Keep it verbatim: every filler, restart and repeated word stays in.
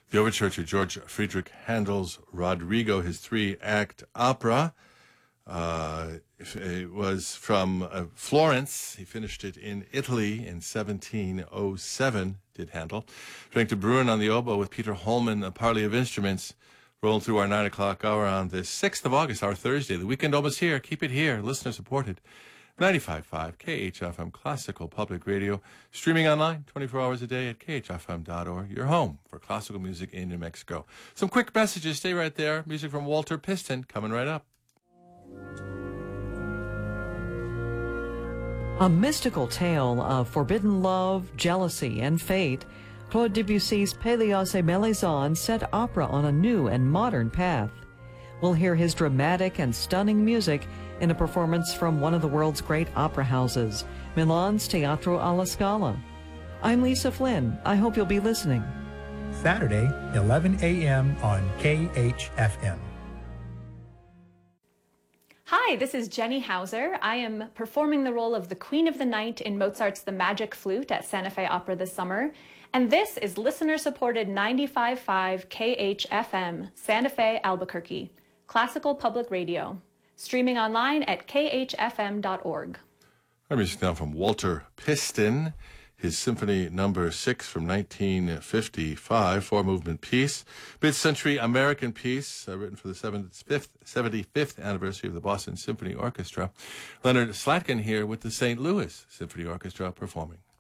The overture to George Friedrich Handel's Rodrigo, his three-act opera. Uh, it was from uh, Florence. He finished it in Italy in seventeen oh seven, did Handel. Frank de Bruin on the oboe with Peter Holman, a parley of instruments. Rolling through our nine o'clock hour on the sixth of August, our Thursday. The weekend almost here. Keep it here. Listener supported. ninety-five point five K H F M Classical Public Radio. Streaming online twenty-four hours a day at K H F M dot org. Your home for classical music in New Mexico. Some quick messages. Stay right there. Music from Walter Piston coming right up. A mystical tale of forbidden love, jealousy, and fate, Claude Debussy's Pélias et Mélisande set opera on a new and modern path. We'll hear his dramatic and stunning music in a performance from one of the world's great opera houses, Milan's Teatro alla Scala. I'm Lisa Flynn. I hope you'll be listening. Saturday, eleven a.m. on K H F M. Hi, this is Jenny Hauser. I am performing the role of the Queen of the Night in Mozart's The Magic Flute at Santa Fe Opera this summer. And this is listener-supported ninety-five point five K H F M, Santa Fe, Albuquerque, classical public radio. Streaming online at K H F M dot org. Our music now from Walter Piston, his Symphony Number Six from nineteen fifty-five, four-movement piece, mid-century American piece, uh, written for the seventy-fifth anniversary of the Boston Symphony Orchestra. Leonard Slatkin here with the Saint Louis Symphony Orchestra performing.